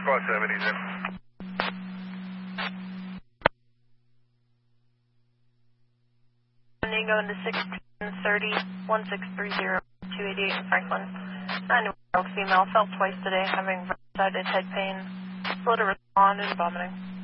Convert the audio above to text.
Squad 7, he's in. Going to 1630, 1630, 288 in Franklin. 9-year-old female, felt twice today, having right-sided head pain. Slow to respond and vomiting.